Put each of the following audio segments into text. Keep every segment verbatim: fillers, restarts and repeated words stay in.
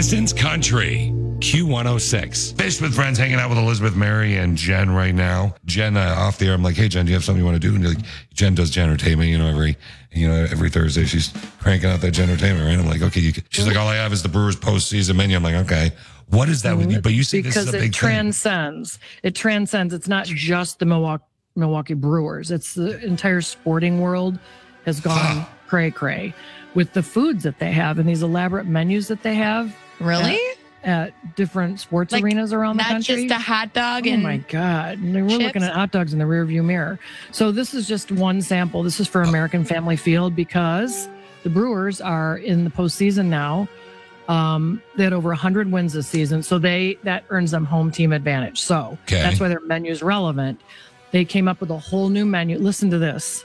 Citizens Country, Q one oh six. Fish with Friends, hanging out with Elizabeth, Mary, and Jen right now. Jen, uh, off the air, I'm like, hey, Jen, do you have something you want to do? And you're like, Jen does Jen Entertainment, you know, every you know every Thursday she's cranking out that Jen Entertainment, right? I'm like, okay. You can. She's like, all I have is the Brewers postseason menu. I'm like, okay. What is that with you? But you say because this is a it big transcends. Thing. It transcends. It's not just the Milwaukee, Milwaukee Brewers. It's the entire sporting world has gone cray cray with the foods that they have and these elaborate menus that they have. Really? At, at different sports like, arenas around the country. Not just a hot dog oh and Oh my God. And we're chips? looking at hot dogs in the rearview mirror. So this is just one sample. This is for American Family Field because the Brewers are in the postseason now. Um, they had over one hundred wins this season. So they that earns them home team advantage. So okay. That's why their menu is relevant. They came up with a whole new menu. Listen to this.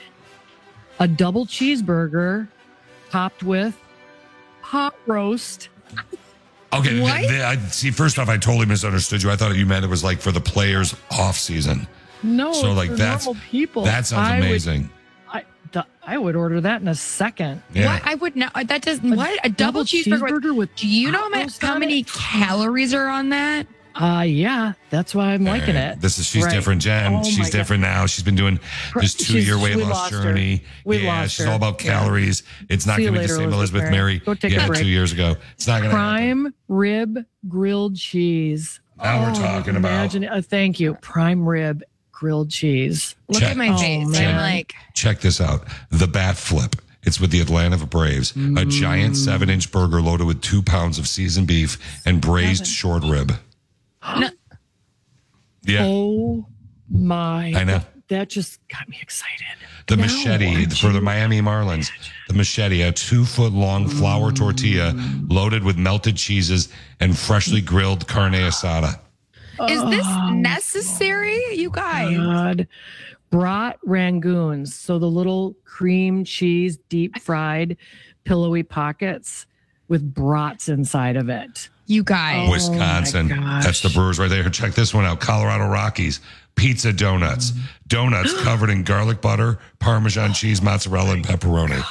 A double cheeseburger topped with pot roast. Okay, th- What? th- I, see, first off, I totally misunderstood you. I thought you meant it was like for the players off season. No, so it's like for that's normal people. that sounds I amazing. Would, I, th- I would order that in a second. Yeah. What? I would not. That does what? A double, double cheeseburger. cheeseburger with Do you know hot ma- roast how on many it? calories are on that? Uh, yeah, that's why I'm liking All right. it. This is she's Right. different, Jen. Oh she's my different now. She's been doing this She's- two-year weight we loss lost her. journey. We yeah, lost she's her. all about Yeah. calories. It's not See you going to be the later, same Elizabeth Elizabeth Mary. Go take a yeah, break. two years ago. It's not going to happen. Prime rib grilled cheese. Now we're Oh, talking about- imagine, uh, thank you. Prime rib grilled cheese. Look Check. at my Oh, face. man. I'm like, Check this out. The Bat Flip. It's with the Atlanta Braves. A giant seven-inch burger loaded with two pounds of seasoned beef and braised Seven. short rib. no, Yeah. Oh my. I know. That just got me excited. The Now, machete aren't for the you? Miami Marlins. The machete, a two-foot-long flour tortilla loaded with melted cheeses and freshly grilled carne asada. is this Oh, necessary, you guys? God. Brat rangoons. So the little cream cheese, deep fried, pillowy pockets with brats inside of it. You guys. Oh, Wisconsin. my gosh. That's the Brewers right there. Check this one out. Colorado Rockies. Pizza donuts. Donuts covered in garlic butter, Parmesan cheese, mozzarella, and pepperoni.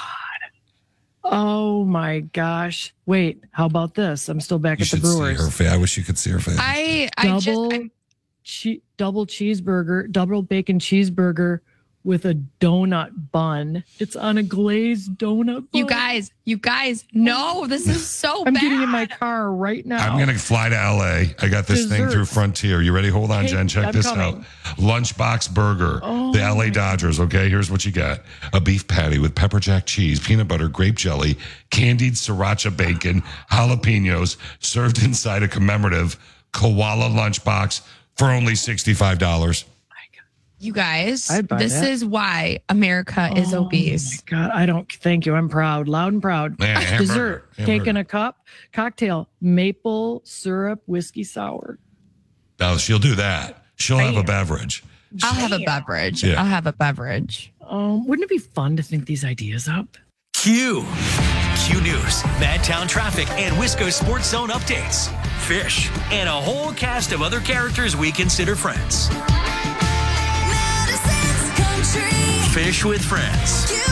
Oh my gosh. Wait, how about this? I'm still back You at the should see Brewers. her face. I wish you could see her face. I I double, just I, che- double cheeseburger, double bacon cheeseburger with a donut bun. It's on a glazed donut bun. you guys, you guys, no, this is so I'm bad. getting in my car right now. I'm going to fly to L A. I got this thing Desserts. through Frontier. You ready? Hold on, Hey, Jen. Check I'm this coming. out. Lunchbox Burger. Oh, the L A my Dodgers. Okay, here's what you got. A beef patty with pepper jack cheese, peanut butter, grape jelly, candied sriracha bacon, jalapenos, served inside a commemorative koala lunchbox for only sixty-five dollars. You guys, I'd buy this that. is why America is Oh, obese. my God, I don't thank you. I'm proud, loud and proud. Yeah, hamburger, Dessert, hamburger. cake in a cup, cocktail, maple syrup, whiskey sour. Now she'll do that. She'll have a Bam. beverage. I'll have a beverage. Yeah. I'll have a beverage. Um, wouldn't it be fun to think these ideas up? Q. Q News, Madtown traffic, and Wisco Sports Zone updates. Fish, and a whole cast of other characters we consider friends. Fish with Friends.